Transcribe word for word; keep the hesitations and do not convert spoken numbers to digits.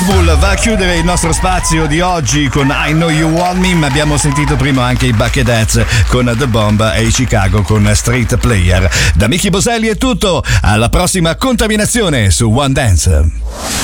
Pitbull va a chiudere il nostro spazio di oggi con I Know You Want Me, ma abbiamo sentito prima anche i Bucketheads con The Bomb e i Chicago con Street Player. Da Mickey Boselli è tutto, alla prossima contaminazione su One Dance.